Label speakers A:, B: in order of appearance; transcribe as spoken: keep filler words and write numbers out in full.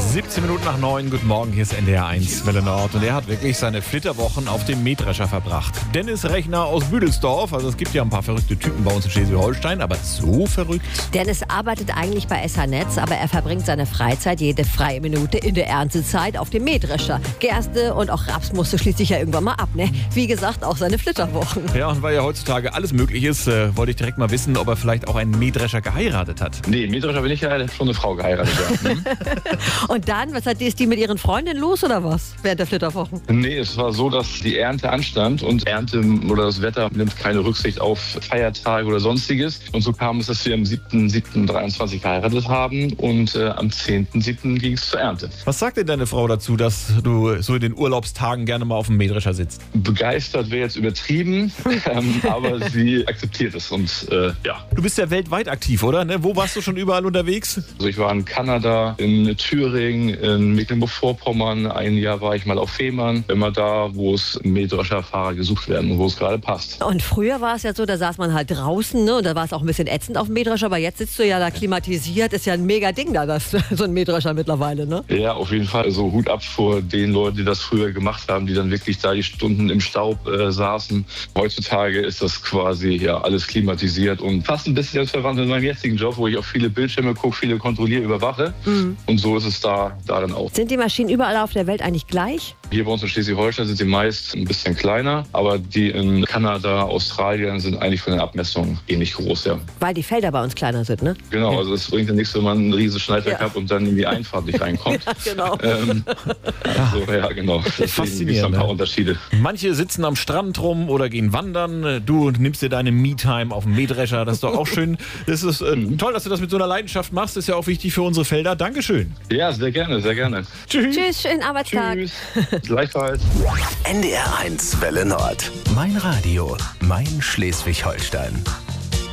A: siebzehn Minuten nach neun, guten Morgen, hier ist N D R eins Welle Nord. Und er hat wirklich seine Flitterwochen auf dem Mähdrescher verbracht. Dennis Rechner aus Büdelsdorf, also es gibt ja ein paar verrückte Typen bei uns in Schleswig-Holstein, aber so verrückt?
B: Dennis arbeitet eigentlich bei S H-Netz, aber er verbringt seine Freizeit jede freie Minute in der Erntezeit auf dem Mähdrescher. Gerste und auch Raps musste schließlich ja irgendwann mal ab, ne? Wie gesagt, auch seine Flitterwochen.
A: Ja, und weil ja heutzutage alles möglich ist, äh, wollte ich direkt mal wissen, ob er vielleicht auch einen Mähdrescher geheiratet hat.
C: Nee, Mähdrescher bin ich ja, schon eine Frau geheiratet. Ja. Hm?
B: Und dann, was hat die, ist die mit ihren Freundinnen los oder was? Während der Flitterwochen?
C: Nee, es war so, dass die Ernte anstand und Ernte oder das Wetter nimmt keine Rücksicht auf Feiertage oder sonstiges. Und so kam es, dass wir am siebten siebten dreiundzwanzig geheiratet haben und äh, am zehnten siebten ging es zur Ernte.
A: Was sagt denn deine Frau dazu, dass du so in den Urlaubstagen gerne mal auf dem Mähdrescher sitzt?
C: Begeistert wäre jetzt übertrieben, ähm, aber sie akzeptiert es und äh, ja.
A: Du bist ja weltweit aktiv, oder? Ne? Wo warst du schon überall unterwegs?
C: Also ich war in Kanada, in Thüringen, in Mecklenburg-Vorpommern. Ein Jahr war ich mal auf Fehmarn. Immer da, wo es Mähdrescherfahrer gesucht werden und wo es gerade passt.
B: Und früher war es ja so, da saß man halt draußen, ne? Und da war es auch ein bisschen ätzend auf dem Mähdrescher. Aber jetzt sitzt du ja da klimatisiert. Ist ja ein mega Ding da, das, so ein Mähdrescher mittlerweile, ne?
C: Ja, auf jeden Fall. Also Hut ab vor den Leuten, die das früher gemacht haben, die dann wirklich da die Stunden im Staub äh, saßen. Heutzutage ist das quasi ja alles klimatisiert und fast ein bisschen verwandt mit meinem jetzigen Job, wo ich auf viele Bildschirme gucke, viele kontrolliere, überwache. Mhm. Und so ist es da darin auch.
B: Sind die Maschinen überall auf der Welt eigentlich gleich?
C: Hier bei uns in Schleswig-Holstein sind die meist ein bisschen kleiner, aber die in Kanada, Australien sind eigentlich von den Abmessungen ähnlich groß, ja.
B: Weil die Felder bei uns kleiner sind, ne?
C: Genau, also es bringt ja nichts, wenn man ein riesiges Schneidwerk ja. hat und dann in die Einfahrt nicht reinkommt.
B: Ja, genau.
C: Ähm, also, ja, genau. Deswegen gibt es ein paar Unterschiede.
A: Manche sitzen am Strand rum oder gehen wandern. Du nimmst dir deine Me-Time auf dem Mähdrescher. Das ist doch auch schön. Das ist äh, mhm. toll, dass du das mit so einer Leidenschaft machst. Das ist ja auch wichtig für unsere Felder. Dankeschön.
C: Ja, sehr gerne, sehr gerne.
B: Tschüss. Tschüss, schönen Arbeitstag.
C: Tschüss. Gleichfalls.
D: N D R eins Welle Nord. Mein Radio, mein Schleswig-Holstein.